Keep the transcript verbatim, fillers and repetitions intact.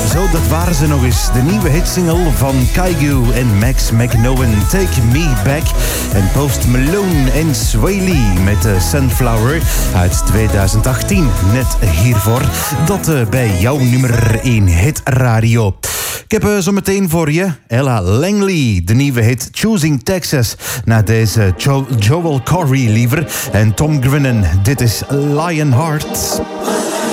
Zo, dat waren ze nog eens. De nieuwe hitsingle van Kygo en Max McKnowen, Take Me Back. En Post Malone en Sway Lee met uh, Sunflower uit twintig achttien. Net hiervoor. Dat uh, bij jouw nummer één hit radio. Ik heb uh, zo meteen voor je Ella Langley, de nieuwe hit Choosing Texas. Na deze jo- Joel Corey liever en Tom Grennan. Dit is Lionheart.